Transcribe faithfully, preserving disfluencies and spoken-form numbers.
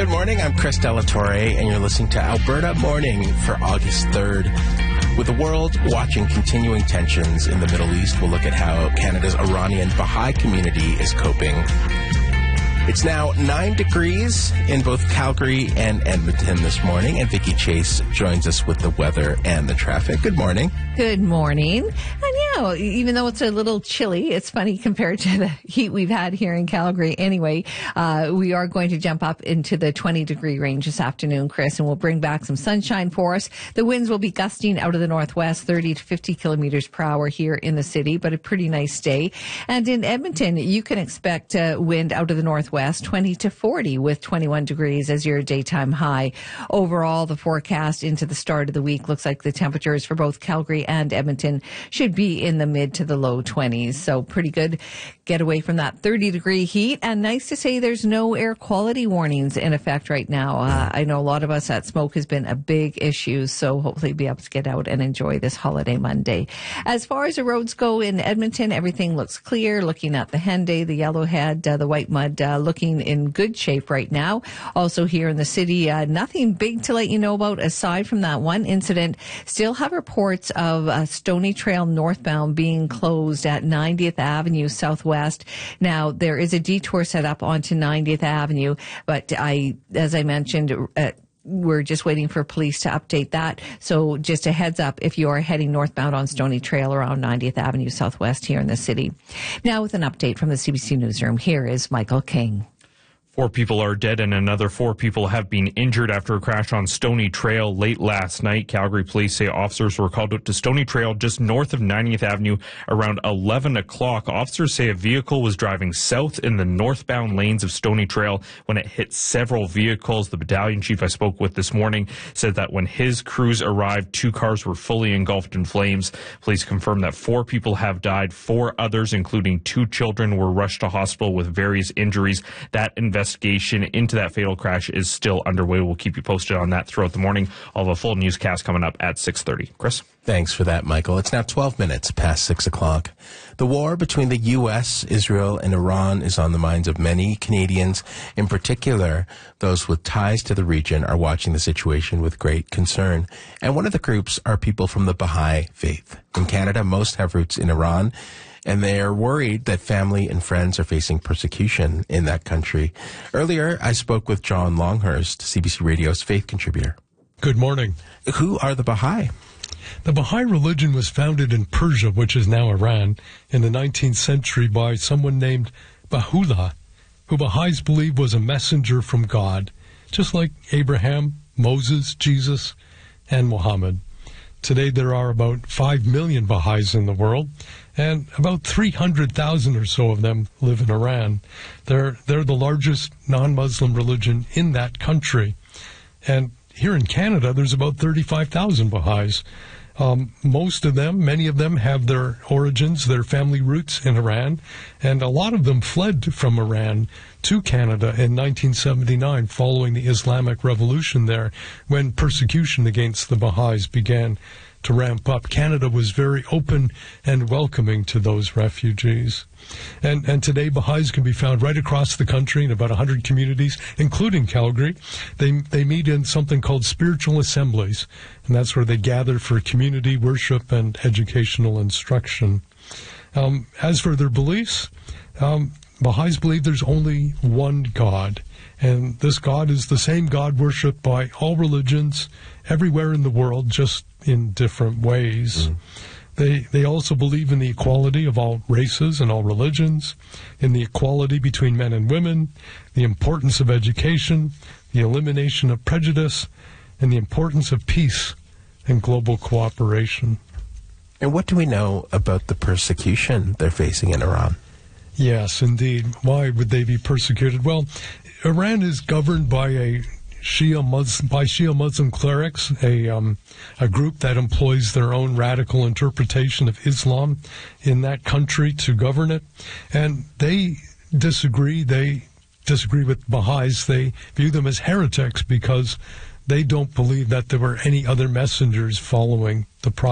Good morning, I'm Chris Delatorre, and you're listening to Alberta Morning for August third. With the world watching continuing tensions in the Middle East, we'll look at how Canada's Iranian Baha'i community is coping. It's now nine degrees in both Calgary and Edmonton this morning, and Vicki Chase joins us with the weather and the traffic. Good morning. Good morning. And yeah, even though it's a little chilly, it's funny compared to the heat we've had here in Calgary anyway. Uh, we are going to jump up into the twenty degree range this afternoon, Chris, and we'll bring back some sunshine for us. The winds will be gusting out of the northwest, thirty to fifty kilometers per hour here in the city, but a pretty nice day. And in Edmonton, you can expect uh, wind out of the northwest, twenty to forty with twenty-one degrees as your daytime high. Overall, the forecast into the start of the week looks like the temperatures for both Calgary and Edmonton should be in the mid to the low twenties. So pretty good get away from that thirty degree heat. And nice to say there's no air quality warnings in effect right now. Uh, I know a lot of us that smoke has been a big issue. So hopefully be able to get out and enjoy this holiday Monday. As far as the roads go in Edmonton, everything looks clear. Looking at the Henday, the Yellowhead, uh, the White Mud, uh, looking in good shape right now. Also here in the city, uh, nothing big to let you know about aside from that one incident. Still have reports of uh, Stony Trail northbound being closed at ninetieth Avenue Southwest. Now, there is a detour set up onto ninetieth Avenue, but I, as I mentioned, uh, we're just waiting for police to update that. So just a heads up if you are heading northbound on Stony Trail around ninetieth Avenue Southwest here in the city. Now with an update from the C B C Newsroom, here is Michael King. Four people are dead and another four people have been injured after a crash on Stony Trail late last night. Calgary police say officers were called out to Stony Trail just north of ninetieth Avenue around eleven o'clock. Officers say a vehicle was driving south in the northbound lanes of Stony Trail when it hit several vehicles. The battalion chief I spoke with this morning said that when his crews arrived, two cars were fully engulfed in flames. Police confirmed that four people have died. Four others, including two children, were rushed to hospital with various injuries. That investigation Investigation into that fatal crash is still underway. We'll keep you posted on that throughout the morning. I'll have a full newscast coming up at six thirty. Chris? Thanks for that, Michael. It's now twelve minutes past six o'clock. The war between the U S, Israel, and Iran is on the minds of many Canadians. In particular, those with ties to the region are watching the situation with great concern. And one of the groups are people from the Baha'i faith. In Canada, most have roots in Iran, and they are worried that family and friends are facing persecution in that country. Earlier, I spoke with John Longhurst, C B C Radio's faith contributor. Good morning. Who are the Baha'i? The Baha'i religion was founded in Persia, which is now Iran, in the nineteenth century by someone named Baha'u'llah, who Baha'is believe was a messenger from God, just like Abraham, Moses, Jesus, and Muhammad. Today, there are about five million Baha'is in the world, and about three hundred thousand or so of them live in Iran. They're, they're the largest non-Muslim religion in that country. And here in Canada, there's about thirty-five thousand Baha'is. Um, most of them, many of them, have their origins, their family roots in Iran, and a lot of them fled from Iran to Canada in nineteen seventy-nine following the Islamic Revolution there, when persecution against the Baha'is began to ramp up. Canada was very open and welcoming to those refugees. And, and today, Baha'is can be found right across the country in about one hundred communities, including Calgary. They, they meet in something called spiritual assemblies, and that's where they gather for community worship and educational instruction. Um, as for their beliefs, um, Baha'is believe there's only one God, and this God is the same God worshipped by all religions everywhere in the world, just in different ways. Mm. They they also believe in the equality of all races and all religions, in the equality between men and women, the importance of education, the elimination of prejudice, and the importance of peace and global cooperation. And what do we know about the persecution they're facing in Iran? Yes, indeed. Why would they be persecuted? Well, Iran is governed by a Shia Muslim, by Shia Muslim clerics, a um, a group that employs their own radical interpretation of Islam in that country to govern it, and they disagree. They disagree with Baha'is. They view them as heretics because they don't believe that there were any other messengers following the Prophet.